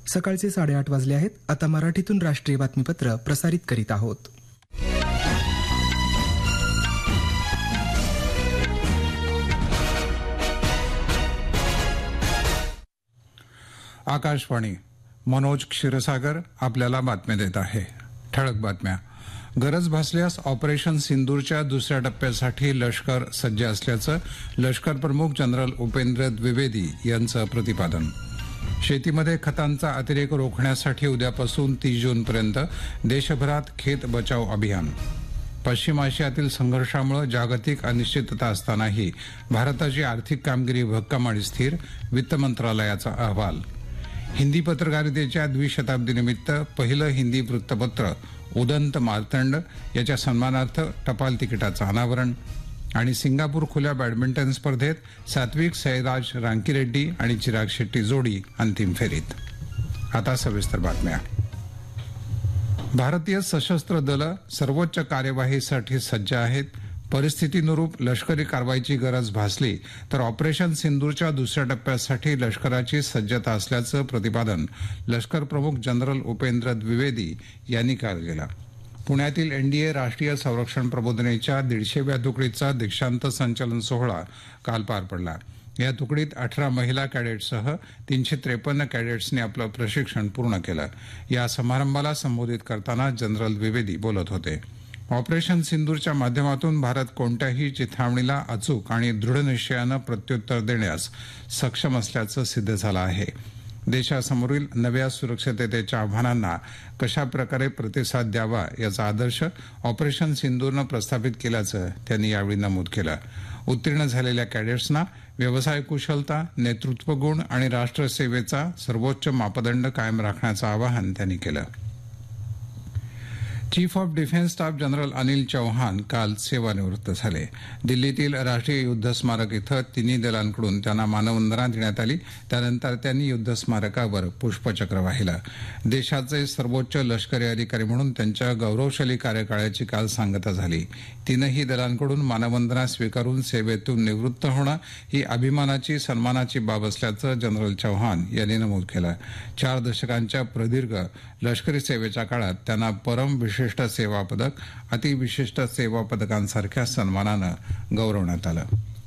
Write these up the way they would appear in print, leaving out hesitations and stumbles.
सकाळचे 8:30 वाजले आहेत. आता मराठीतून राष्ट्रीय बातमीपत्र प्रसारित करीत आहोत. आकाशवाणी. मनोज क्षीरसागर आपल्याला बातम्या देत आहे. ठळक बातम्या. गरज भासल्यास ऑपरेशन सिंदूरच्या दुसऱ्या टप्प्यासाठी लष्कर सज्ज असल्याचं लष्कर प्रमुख जनरल उपेंद्र द्विवेदी यांचं प्रतिपादन. शेतीमध्ये खतांचा अतिरेक रोखण्यासाठी उद्यापासून 30 जूनपर्यंत देशभरात खेत बचाव अभियान. पश्चिम आशियातील संघर्षामुळे जागतिक अनिश्चितता असतानाही भारताची आर्थिक कामगिरी भक्कम आणि स्थिर. वित्त मंत्रालयाचा अहवाल. हिंदी पत्रकारितेच्या द्विशताब्दीनिमित्त पहिलं हिंदी वृत्तपत्र उदंत मार्तंड याच्या सन्मानार्थ टपाल तिकिटाचं अनावरण. आणि सिंगापूर खुल्या बॅडमिंटन स्पर्धेत सात्विक साईराज रांकीरेड्डी आणि चिराग शेट्टी जोडी अंतिम फेरीत. आता सविस्तर बातम्या. भारतीय सशस्त्र दलं सर्वोच्च कार्यवाहीसाठी सज्ज आहेत. परिस्थितीनुरूप लष्करी कारवाईची गरज भासली तर ऑपरेशन सिंदूरच्या दुसऱ्या टप्प्यासाठी लष्कराची सज्जता असल्याचं प्रतिपादन लष्कर प्रमुख जनरल उपेंद्र द्विवेदी यांनी काल केलं. पुण्यातील एनडीए राष्ट्रीय संरक्षण प्रबोधिनीच्या 150व्या तुकडीचा दीक्षांत संचलन सोहळा काल पार पडला. या तुकडीत 18 महिला कॅडेट्ससह 353 कॅडेट्सनी आपलं प्रशिक्षण पूर्ण केलं. या समारंभाला संबोधित करताना जनरल द्विवेदी बोलत होते. ऑपरेशन सिंदूरच्या माध्यमातून भारत कोणत्याही चिथावणीला अचूक आणि दृढनिश्चयानं प्रत्युत्तर देण्यास सक्षम असल्याचं सिद्ध झालं आहे. देशासमोरील नव्या सुरक्षिततेच्या आव्हानांना कशाप्रकारे प्रतिसाद द्यावा याचा आदर्श ऑपरेशन सिंदूरनं प्रस्थापित केल्याचं त्यांनी यावेळी नमूद केलं. उत्तीर्ण झालेल्या कॅडेट्सना व्यवसाय कुशलता, नेतृत्व गुण आणि राष्ट्रसेवेचा सर्वोच्च मापदंड कायम राखण्याचं आवाहन त्यांनी केलं. Chief of defence staff general Anil Chauhan काल सेवानिवृत्त झाले. दिल्लीतील राष्ट्रीय युद्ध स्मारक इथं तिन्ही दलांकडून त्यांना मानवंदना देण्यात आली. त्यानंतर त्यांनी युद्ध स्मारकावर पुष्पचक्र वाहिलं. देशाचे सर्वोच्च लष्करी अधिकारी म्हणून त्यांच्या गौरवशाली कार्यकाळाची काल सांगता झाली. तीनही दलांकडून मानवंदना स्वीकारून सेवेतून निवृत्त होणं ही अभिमानाची, सन्मानाची बाब असल्याचं जनरल चौहान यांनी नमूद केलं. 4 दशकांच्या प्रदीर्घ लष्करी सेवेच्या काळात त्यांना परम विशिष्ट सेवा पदक, अतिविशिष्ट सेवा पदकांसारख्या सन्मानानं गौरवण्यात आलं.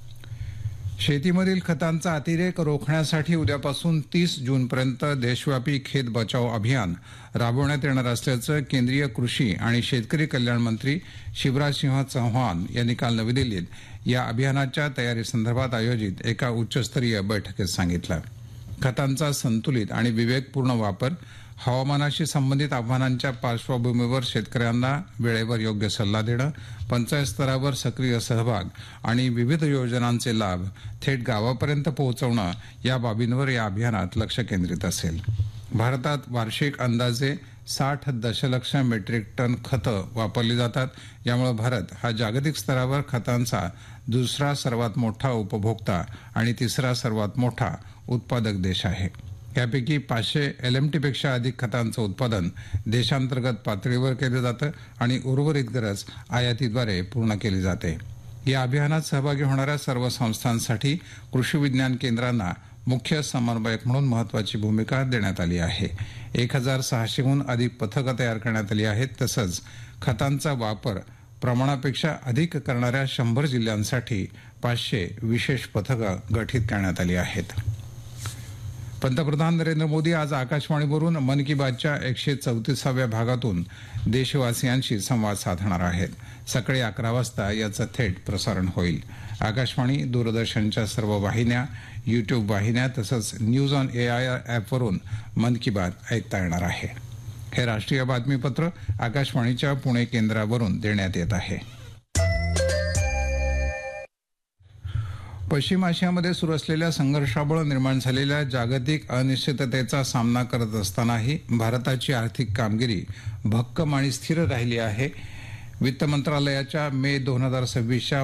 शेतीमधील खतांचा अतिरेक रोखण्यासाठी उद्यापासून 30 जूनपर्यंत देशव्यापी खेत बचाव अभियान राबवण्यात येणार असल्याचं केंद्रीय कृषी आणि शेतकरी कल्याण मंत्री शिवराजसिंह चौहान यांनी काल नवी दिल्लीत या अभियानाच्या तयारीसंदर्भात आयोजित एका उच्चस्तरीय बैठकीत सांगितलं. खतांचा संतुलित आणि विवेकपूर्ण वापर, हवामानाशी संबंधित आव्हानांच्या पार्श्वभूमीवर शेतकऱ्यांना वेळेवर योग्य सल्ला देणं, पंचायत स्तरावर सक्रिय सहभाग आणि विविध योजनांचे लाभ थेट गावापर्यंत पोहोचवणं या बाबींवर या अभियानात लक्ष केंद्रित असेल. भारतात वार्षिक अंदाजे 60 दशलक्ष मेट्रिक टन खतं वापरली जातात. यामुळे भारत हा जागतिक स्तरावर खतांचा दुसरा सर्वात मोठा उपभोक्ता आणि तिसरा सर्वात मोठा उत्पादक देश आहे. यापैकी 500 LMT-पेक्षा अधिक खतांचं उत्पादन देशांतर्गत पातळीवर केलं जातं आणि उर्वरित गरज आयातीद्वारे पूर्ण केली जाते. या अभियानात सहभागी होणाऱ्या सर्व संस्थांसाठी कृषी विज्ञान केंद्रांना मुख्य समन्वयक म्हणून महत्वाची भूमिका देण्यात आली आहे. 1600हून अधिक पथकं तयार करण्यात आली आहेत. तसंच खतांचा वापर प्रमाणापेक्षा अधिक करणाऱ्या 100 जिल्ह्यांसाठी 500 विशेष पथकं गठीत करण्यात आली आहेत. पंतप्रधान नरेंद्र मोदी आज आकाशवाणीवरून मन की बातच्या 134व्या भागातून देशवासियांशी संवाद साधणार आहेत. सकाळी 11 वाजता याचं थेट प्रसारण होईल. आकाशवाणी, दूरदर्शनच्या सर्व वाहिन्या, युट्यूब वाहिन्या तसंच न्यूज ऑन AIR ॲपवरून मन की बात ऐकता येणार आहे. हे राष्ट्रीय बातमीपत्र आकाशवाणीच्या पुणे केंद्रावरून देण्यात येत आहे. पश्चिम आशियामध्ये सुरू असलेल्या संघर्षामुळे निर्माण झालेल्या जागतिक अनिश्चिततेचा सामना करत असतानाही भारताची आर्थिक कामगिरी भक्कम आणि स्थिर राहिली आहे. वित्त मंत्रालयाच्या मे 2026च्या